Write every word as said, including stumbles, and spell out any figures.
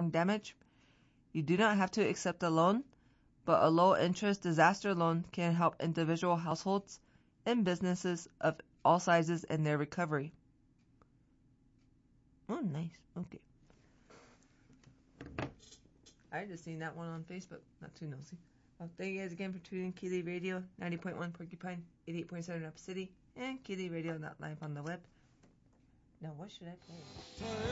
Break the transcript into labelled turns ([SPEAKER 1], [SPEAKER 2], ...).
[SPEAKER 1] storm damage. You do not have to accept a loan, but a low-interest disaster loan can help individual households and businesses of all sizes in their recovery. Oh, nice. Okay. I just seen that one on Facebook. Not too nosy. Well, thank you guys again for tuning in Keeley Radio, ninety point one Porcupine, eighty-eight point seven Rapid City, and Keeley Radio, not live on the web. Now, what should I play?